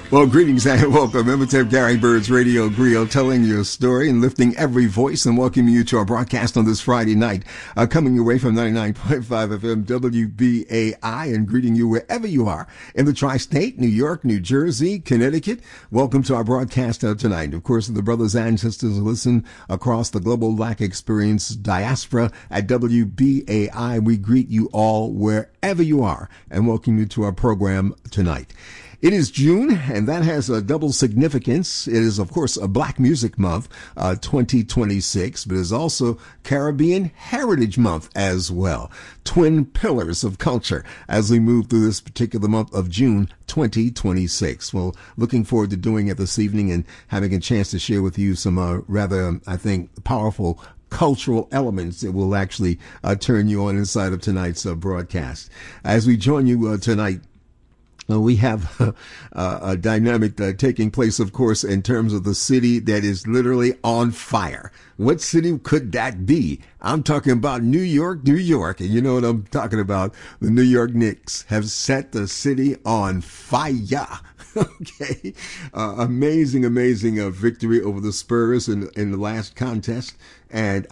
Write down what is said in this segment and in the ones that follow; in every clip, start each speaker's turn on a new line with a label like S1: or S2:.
S1: Well, greetings and welcome. Imitative Gary Bird's Radio Griot, telling your story and lifting every voice, and welcoming you to our broadcast on this Friday night, coming your way from 99.5 FM WBAI, and greeting you wherever you are in the tri-state, New York, New Jersey, Connecticut. Welcome to our broadcast tonight. Of course, the brothers and sisters who listen across the global Black experience diaspora at WBAI. We greet you all wherever you are and welcome you to our program tonight. It is June, and that has a double significance. It is, of course, a Black Music Month, 2026, but it is also Caribbean Heritage Month as well. Twin pillars of culture as we move through this particular month of June 2026. Well, looking forward to doing it this evening and having a chance to share with you some rather, I think, powerful cultural elements that will actually turn you on inside of tonight's broadcast. As we join you tonight, we have a dynamic taking place, of course, in terms of the city that is literally on fire. What city could that be? I'm talking about New York, New York. And you know what I'm talking about. The New York Knicks have set the city on fire. Okay. Amazing victory over the Spurs in the last contest. And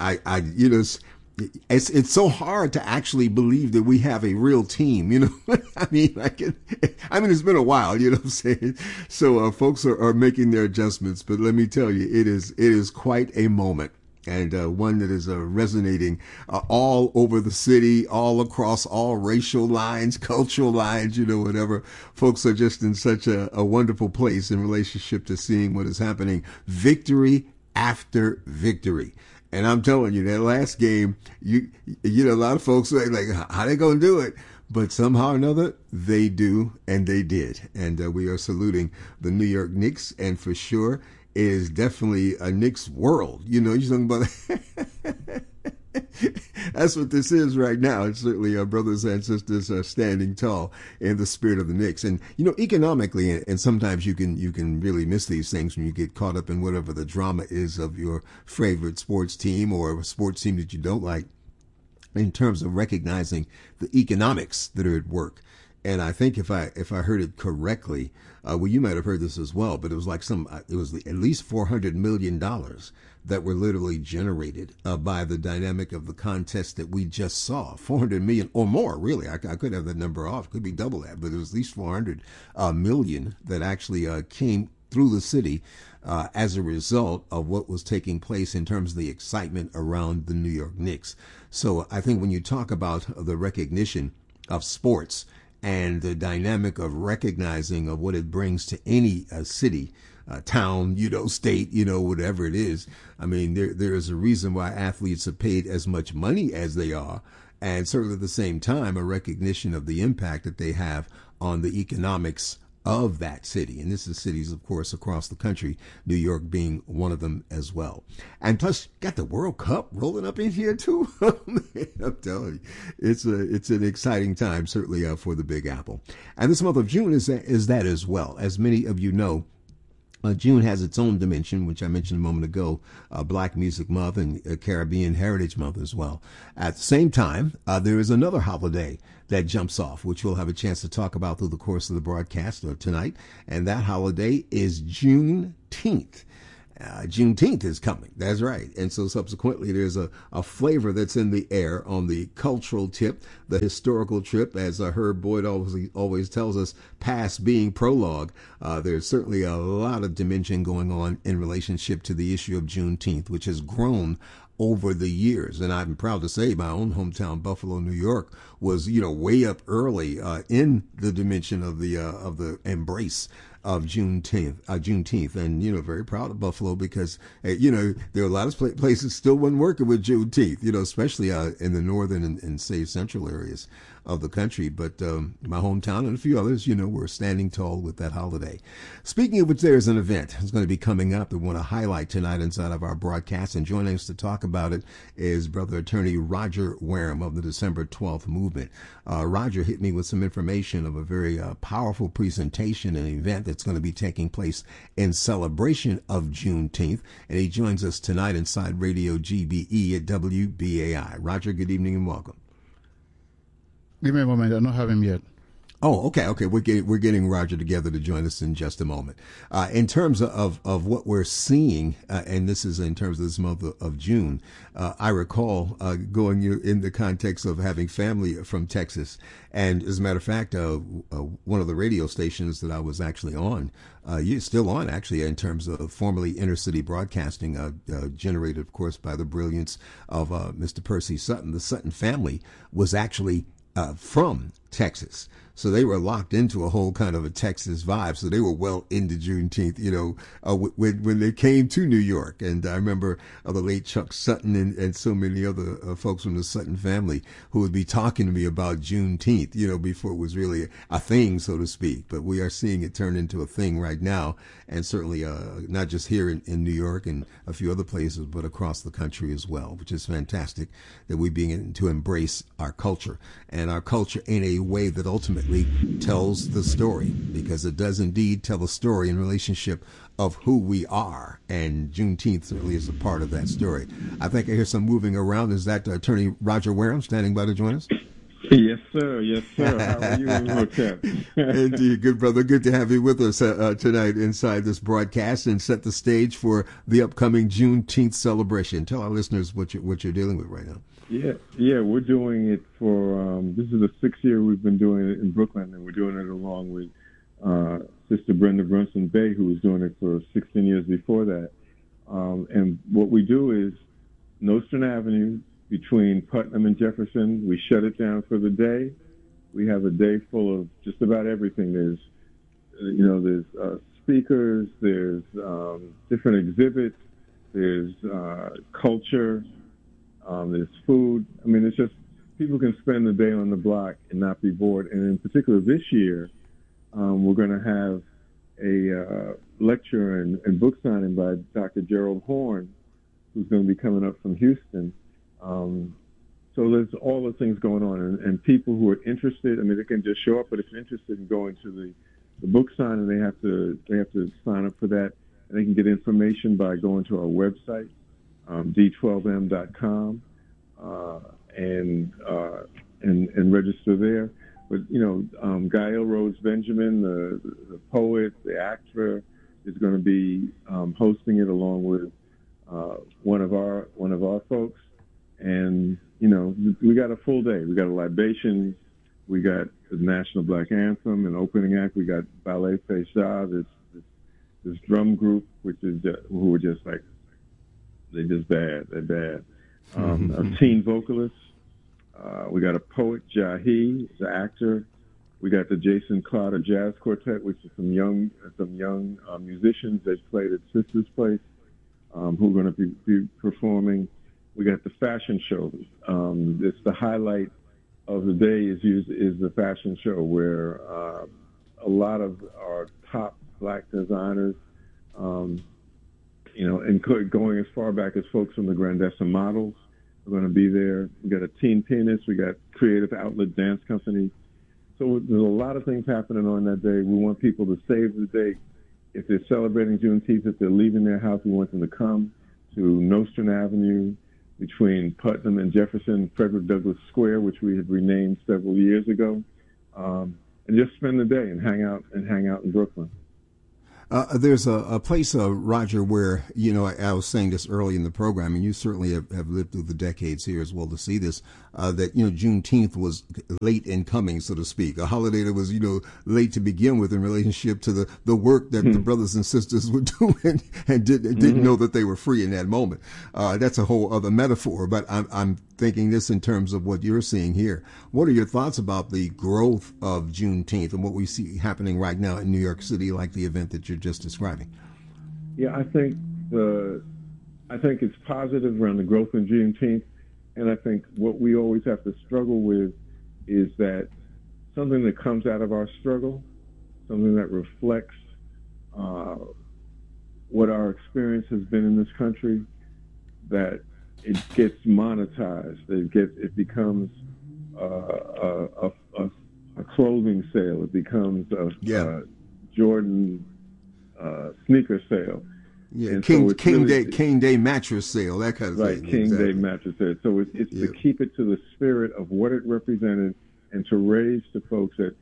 S1: it's so hard to actually believe that we have a real team, you know. I mean, it's been a while, you know what I'm saying? So folks are making their adjustments, but let me tell you, it is quite a moment, and one that is resonating all over the city, all across all racial lines, cultural lines, you know, whatever. Folks are just in such a wonderful place in relationship to seeing what is happening. Victory after victory. And I'm telling you, that last game, you know, a lot of folks say, like, how they going to do it? But somehow or another, they do, and they did. And we are saluting the New York Knicks, and for sure, it is definitely a Knicks world. You know, you're talking about that's what this is right now. It's certainly our brothers and sisters are standing tall in the spirit of the Knicks. And, you know, economically, and sometimes you can really miss these things when you get caught up in whatever the drama is of your favorite sports team or a sports team that you don't like, in terms of recognizing the economics that are at work. And I think if I heard it correctly, well, you might have heard this as well, but it was like it was at least $400 million that were literally generated by the dynamic of the contest that we just saw. 400 million or more, really. I could have that number off. Could be double that, but it was at least 400 million that actually came through the city as a result of what was taking place in terms of the excitement around the New York Knicks. So I think when you talk about the recognition of sports and the dynamic of recognizing of what it brings to any city, town, you know, state, you know, whatever it is. I mean, there is a reason why athletes are paid as much money as they are, and certainly at the same time, a recognition of the impact that they have on the economics of that city. And this is cities, of course, across the country, New York being one of them as well. And plus, got the World Cup rolling up in here too. I'm telling you, it's an exciting time, certainly for the Big Apple. And this month of June is that as well. As many of you know, June has its own dimension, which I mentioned a moment ago, Black Music Month and Caribbean Heritage Month as well. At the same time, there is another holiday that jumps off, which we'll have a chance to talk about through the course of the broadcast tonight. And that holiday is Juneteenth. Juneteenth is coming. That's right. And so subsequently, there's a flavor that's in the air on the cultural tip, the historical trip, as Herb Boyd always tells us, past being prologue. There's certainly a lot of dimension going on in relationship to the issue of Juneteenth, which has grown over the years. And I'm proud to say my own hometown, Buffalo, New York, was, you know, way up early in the dimension of the embrace of Juneteenth, and, you know, very proud of Buffalo because, you know, there are a lot of places still wasn't working with Juneteenth, you know, especially in the northern and say central areas of the country. But my hometown and a few others, you know, were standing tall with that holiday. Speaking of which, there's an event that's going to be coming up that we want to highlight tonight inside of our broadcast, and joining us to talk about it is Brother Attorney Roger Wareham of the December 12th Movement. Roger hit me with some information of a very powerful presentation and event that's going to be taking place in celebration of Juneteenth, and he joins us tonight inside Radio GBE at WBAI. Roger, good evening and welcome.
S2: Give me a moment. I don't have him yet.
S1: Oh, okay, okay. We're getting Roger together to join us in just a moment. In terms of what we're seeing, and this is in terms of this month of June, I recall going in the context of having family from Texas, and as a matter of fact, one of the radio stations that I was actually on, you're still on actually, in terms of formerly intercity broadcasting, generated, of course, by the brilliance of Mr. Percy Sutton. The Sutton family was actually from Texas. So they were locked into a whole kind of a Texas vibe. So they were well into Juneteenth, when they came to New York. And I remember the late Chuck Sutton and so many other folks from the Sutton family who would be talking to me about Juneteenth, before it was really a thing, so to speak. But we are seeing it turn into a thing right now. And certainly not just here in New York and a few other places, but across the country as well, which is fantastic that we begin to embrace our culture and our culture in a way that ultimately tells the story, because it does indeed tell a story in relationship of who we are, and Juneteenth certainly is a part of that story. I think I hear some moving around. Is that Attorney Roger Wareham standing by to join us?
S2: Yes, sir. Yes, sir. How are you, Hotep?
S1: Indeed, good brother. Good to have you with us tonight inside this broadcast and set the stage for the upcoming Juneteenth celebration. Tell our listeners what you're dealing with right now.
S2: Yeah, we're doing it for, this is the 6th year we've been doing it in Brooklyn, and we're doing it along with Sister Brenda Brunson Bay, who was doing it for 16 years before that. And what we do is Nostrand Avenue between Putnam and Jefferson, we shut it down for the day. We have a day full of just about everything. There's speakers, there's different exhibits, there's culture, there's food. I mean, it's just people can spend the day on the block and not be bored. And in particular, this year, we're going to have a lecture and book signing by Dr. Gerald Horn, who's going to be coming up from Houston. So there's all the things going on. And people who are interested, I mean, they can just show up, but if they're interested in going to the book signing, they have to sign up for that. And they can get information by going to our website, d12m.com, and register there. But Gail Rose Benjamin, the poet, the actor, is going to be hosting it along with one of our folks. And we got a full day. We got a libation. We got the National Black Anthem, an opening act. We got Ballet Feishah, this drum group, which is who are just like, they're just bad. They're bad. A teen vocalist. We got a poet, Jahi, the actor. We got the Jason Carter Jazz Quartet, which is some young musicians that played at Sister's Place, who are going to be performing. We got the fashion show. It's the highlight of the day is the fashion show, where a lot of our top black designers, and going as far back as folks from the Grandessa Models are going to be there. We got a teen pianist. We got Creative Outlet Dance Company. So there's a lot of things happening on that day. We want people to save the date. If they're celebrating Juneteenth, if they're leaving their house, we want them to come to Nostrand Avenue between Putnam and Jefferson, Frederick Douglass Square, which we had renamed several years ago, and just spend the day and hang out in Brooklyn.
S1: There's a place, Roger, where, I was saying this early in the program, and you certainly have lived through the decades here as well to see this, that, Juneteenth was late in coming, so to speak, a holiday that was, late to begin with in relationship to the work that the brothers and sisters were doing and didn't know that they were free in that moment. That's a whole other metaphor, but I'm thinking this in terms of what you're seeing here. What are your thoughts about the growth of Juneteenth and what we see happening right now in New York City, like the event that you're just describing?
S2: Yeah, I think it's positive around the growth in Juneteenth, and I think what we always have to struggle with is that something that comes out of our struggle, something that reflects what our experience has been in this country, that it gets monetized. It becomes a clothing sale. It becomes a Jordan sneaker sale.
S1: Yeah, and King Day mattress sale, that kind of
S2: thing.
S1: Right,
S2: King
S1: exactly.
S2: Day mattress sale. So it's to keep it to the spirit of what it represented, and to raise to folks that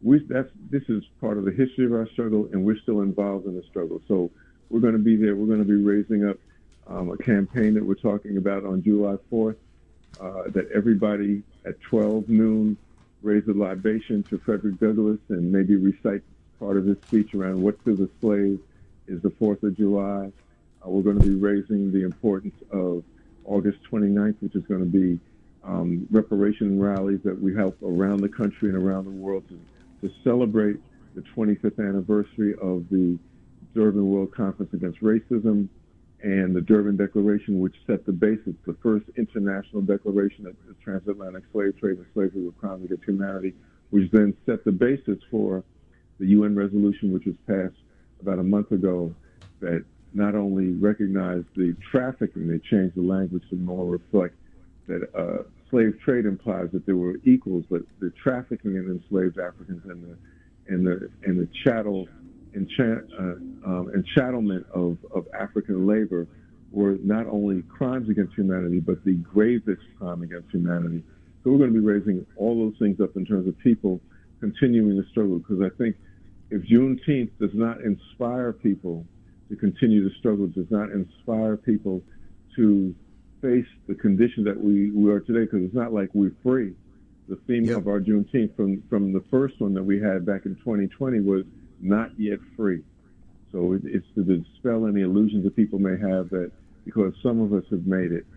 S2: this is part of the history of our struggle, and we're still involved in the struggle. So we're going to be there. We're going to be raising up a campaign that we're talking about on July 4th, that everybody at 12 noon raise a libation to Frederick Douglass and maybe recite part of his speech around what to the slave is the 4th of July. We're going to be raising the importance of August 29th, which is going to be reparation rallies that we help around the country and around the world to celebrate the 25th anniversary of the Durban World Conference Against Racism and the Durban Declaration, which set the basis, the first international declaration of the transatlantic slave trade and slavery were crimes against humanity, which then set the basis for the UN resolution, which was passed about a month ago, that not only recognized the trafficking, they changed the language to more reflect that slave trade implies that there were equals, but the trafficking in enslaved Africans and the chattel and chattelment of African labor were not only crimes against humanity, but the gravest crime against humanity. So we're going to be raising all those things up in terms of people continuing the struggle, because I think if Juneteenth does not inspire people to continue the struggle, does not inspire people to face the conditions that we are today, because it's not like we're free. The theme of our Juneteenth from the first one that we had back in 2020 was not yet free. So it's to dispel any illusions that people may have that because some of us have made it,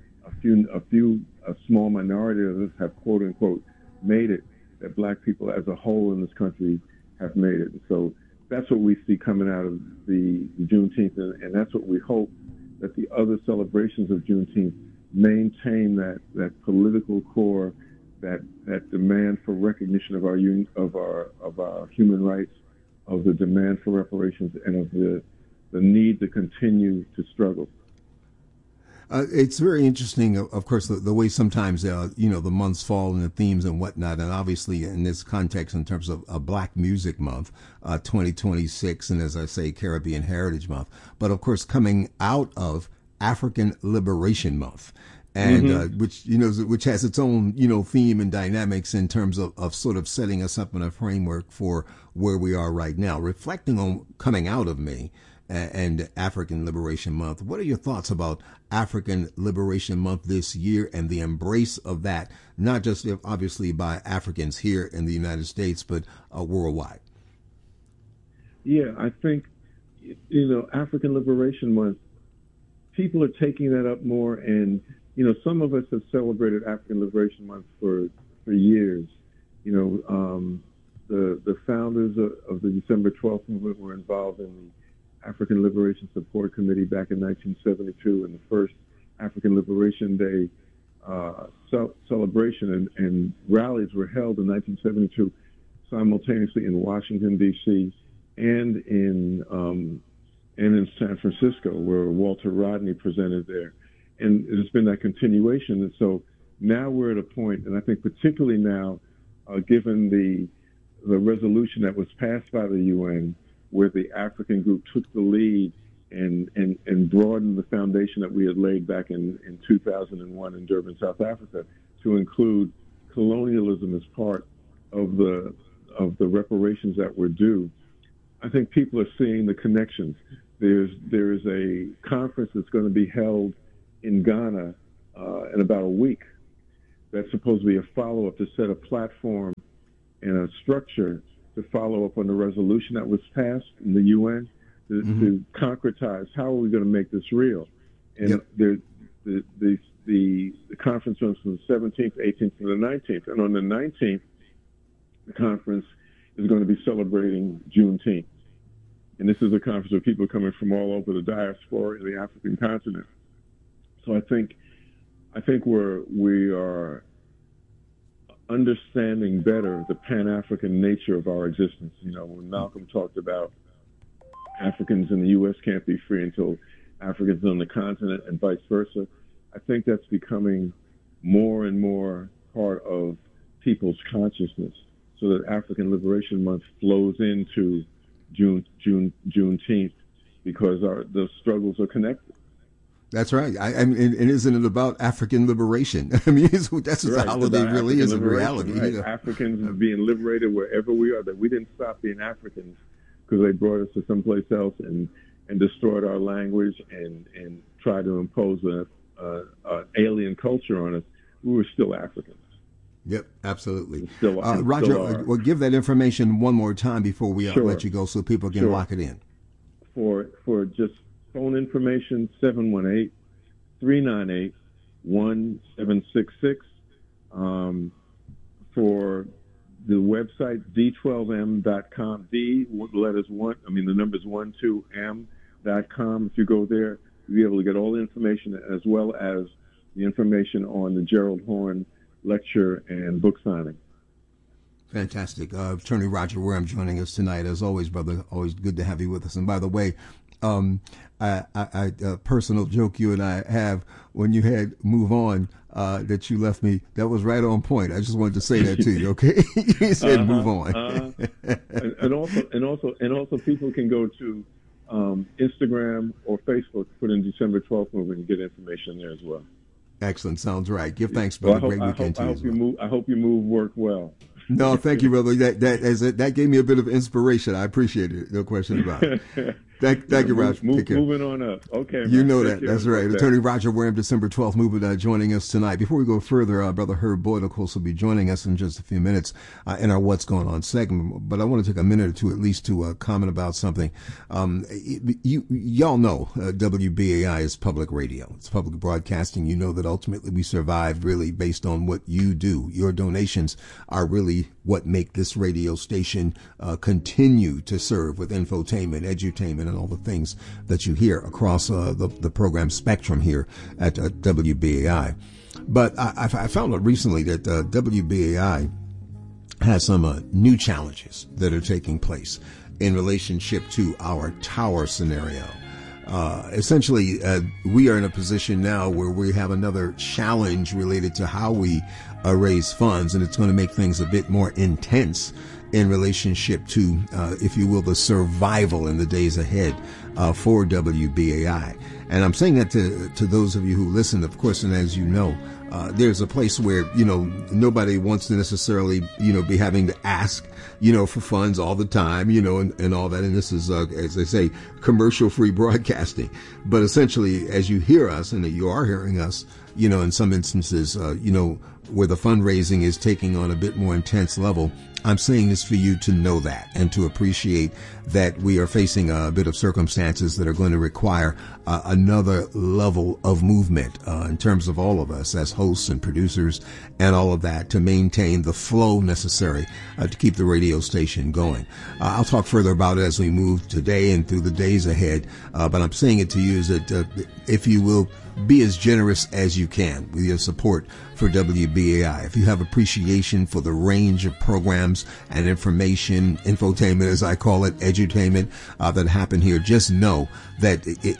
S2: a small minority of us have quote unquote made it, that black people as a whole in this country have made it. So that's what we see coming out of the Juneteenth, and that's what we hope that the other celebrations of Juneteenth maintain that political core, that demand for recognition of our human rights, of the demand for reparations, and of the need to continue to struggle.
S1: It's very interesting, of course, the way sometimes, the months fall and the themes and whatnot. And obviously in this context, in terms of a Black Music Month, 2026, and as I say, Caribbean Heritage Month. But of course, coming out of African Liberation Month, and which has its own theme and dynamics in terms of sort of setting us up in a framework for where we are right now. Reflecting on coming out of May and African Liberation Month, what are your thoughts about African Liberation Month this year and the embrace of that, not just obviously by Africans here in the United States, but worldwide?
S2: Yeah, I think African Liberation Month, people are taking that up more, and some of us have celebrated African Liberation Month for years. The founders of the December 12th movement were involved in the African Liberation Support Committee back in 1972, and the first African Liberation Day celebration and rallies were held in 1972 simultaneously in Washington, D.C. and in San Francisco, where Walter Rodney presented there. And it's been that continuation. And so now we're at a point, and I think particularly now, given the resolution that was passed by the UN, where the African group took the lead and broadened the foundation that we had laid back in 2001 in Durban, South Africa, to include colonialism as part of the reparations that were due. I think people are seeing the connections. There is a conference that's going to be held in Ghana in about a week. That's supposed to be a follow-up to set a platform and a structure to follow up on the resolution that was passed in the UN to concretize how are we going to make this real. And the conference runs from the 17th, 18th, to the 19th. And on the 19th, the conference is going to be celebrating Juneteenth. And this is a conference where people are coming from all over the diaspora in the African continent. So I think we are understanding better the Pan-African nature of our existence. When Malcolm talked about Africans in the U.S. can't be free until Africans on the continent and vice versa, I think that's becoming more and more part of people's consciousness, so that African Liberation Month flows into Juneteenth, because the struggles are connected.
S1: That's right. I mean, and isn't it about African liberation? I mean, that's what the holiday really is in reality.
S2: Right.
S1: You know?
S2: Africans are being liberated wherever we are. That we didn't stop being Africans because they brought us to someplace else and destroyed our language and tried to impose an alien culture on us. We were still Africans.
S1: Yep, absolutely.
S2: Roger,
S1: well, give that information one more time before we let you go so people can lock it in.
S2: For just phone information, 718-398-1766. For the website, d12m.com. The number's 12m.com. If you go there, you'll be able to get all the information as well as the information on the Gerald Horne lecture and book signing.
S1: Fantastic. Attorney Roger Wareham joining us tonight. As always, brother, always good to have you with us. And by the way, a personal joke you and I have when you had Move On that you left me, that was right on point. I just wanted to say that to you, okay? You said Move On.
S2: and also people can go to Instagram or Facebook, put in December 12th movement and get information there as well.
S1: Excellent. Sounds right. Give thanks, brother. Great weekend to you.
S2: I hope your move worked well.
S1: No, thank you, brother. That gave me a bit of inspiration. I appreciate it. No question about it. Thank you, Roger.
S2: Moving on up. Okay.
S1: You know that. That's right. Attorney Roger Wareham, December 12th movement, joining us tonight. Before we go further, Brother Herb Boyd, of course, will be joining us in just a few minutes in our What's Going On segment. But I want to take a minute or two at least to comment about something. Y'all know WBAI is public radio. It's public broadcasting. You know that ultimately we survive really based on what you do. Your donations are really what make this radio station continue to serve with infotainment, edutainment, and all the things that you hear across the program spectrum here at WBAI. But I found out recently that WBAI has some new challenges that are taking place in relationship to our tower scenario. Essentially, we are in a position now where we have another challenge related to how we raise funds, and it's going to make things a bit more intense in relationship to, if you will, the survival in the days ahead for WBAI. And I'm saying that to those of you who listen, of course, and as you know, there's a place where, nobody wants to necessarily, be having to ask, for funds all the time, and all that. And this is, as they say, commercial-free broadcasting. But essentially, as you hear us, and you are hearing us, in some instances, where the fundraising is taking on a bit more intense level, I'm saying this for you to know that and to appreciate that we are facing a bit of circumstances that are going to require another level of movement in terms of all of us as hosts and producers and all of that to maintain the flow necessary to keep the radio station going. I'll talk further about it as we move today and through the days ahead, but I'm saying it to you is that if you will be as generous as you can with your support for WBAI. If you have appreciation for the range of programs and information, infotainment as I call it, edutainment that happen here, just know that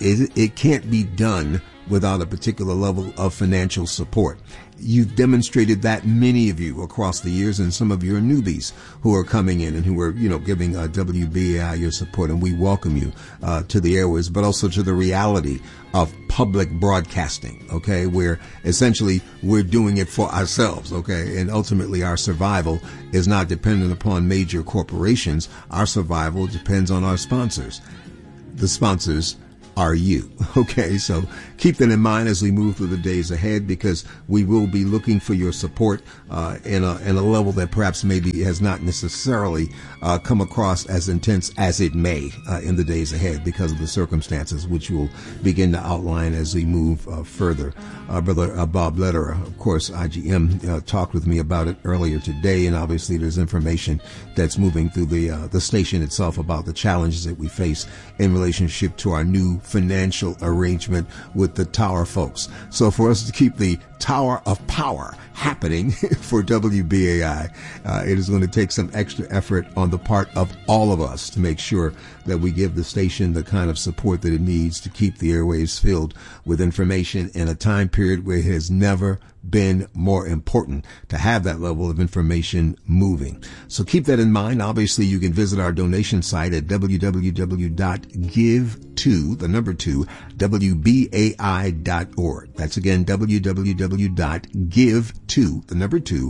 S1: it can't be done without a particular level of financial support. You've demonstrated that, many of you across the years, and some of you are newbies who are coming in and who are, giving WBAI your support, and we welcome you to the airways, but also to the reality of public broadcasting, okay, where essentially we're doing it for ourselves, okay, and ultimately our survival is not dependent upon major corporations. Our survival depends on our sponsors. The sponsors are you. Okay, so keep that in mind as we move through the days ahead, because we will be looking for your support in a level that perhaps maybe has not necessarily come across as intense as it may in the days ahead because of the circumstances which we'll begin to outline as we move further. Brother Bob Lederer, of course, IGM, talked with me about it earlier today, and obviously there's information that's moving through the station itself about the challenges that we face in relationship to our new financial arrangement with the Tower folks. So for us to keep the Tower of Power happening for WBAI, it is going to take some extra effort on the part of all of us to make sure that we give the station the kind of support that it needs to keep the airwaves filled with information in a time period where it has never been more important to have that level of information moving. So keep that in mind. Obviously, you can visit our donation site at www.give give2, the number 2, WBAI.org. That's again, www.give2, the number 2,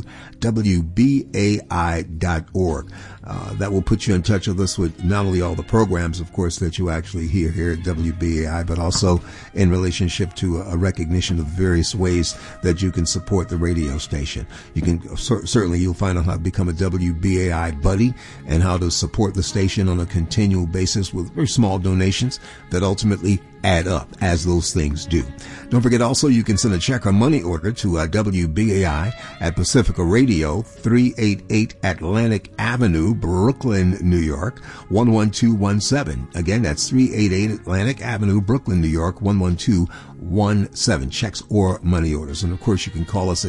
S1: WBAI.org. That will put you in touch with us with not only all the programs, of course, that you actually hear here at WBAI, but also in relationship to a recognition of various ways that you can support the radio station. You can certainly, you'll find out how to become a WBAI buddy and how to support the station on a continual basis with very small donations that ultimately add up, as those things do. Don't forget also, you can send a check or money order to WBAI at Pacifica Radio, 388 Atlantic Avenue, Brooklyn, New York, 11217. Again, that's 388 Atlantic Avenue, Brooklyn, New York, 11217. Checks or money orders. And of course, you can call us at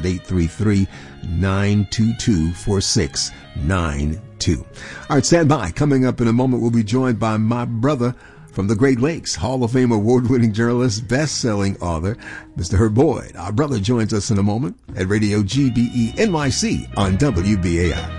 S1: 833-922-4692. All right, stand by. Coming up in a moment, we'll be joined by my brother from the Great Lakes, Hall of Fame award-winning journalist, best-selling author, Mr. Herb Boyd. Our brother joins us in a moment at Radio GBE NYC on WBAI.